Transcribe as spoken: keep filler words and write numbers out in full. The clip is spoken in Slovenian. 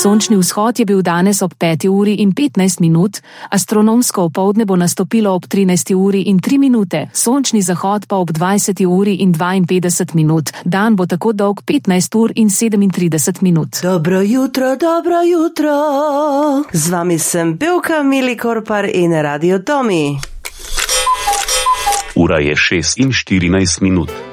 Sončni vzhod je bil danes ob peti uri in petnajst minut, astronomsko opoldne bo nastopilo ob trinajsti uri in tri minute, sončni zahod pa ob dvajseti uri in dvainpetdeset minut. Dan bo tako dolg petnajst ur in sedemintrideset minut. Dobro jutro, dobro jutro. Z vami sem pevka Mili Korpar in Radio Tomi. Ura je šest in štirinajst minut.